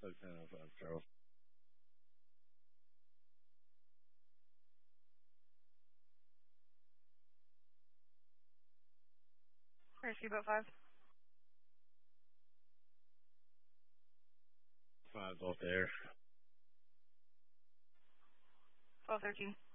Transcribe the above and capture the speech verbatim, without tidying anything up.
uh, uh, Charles. Or Seabot five. Five off the air. twelve thirteen.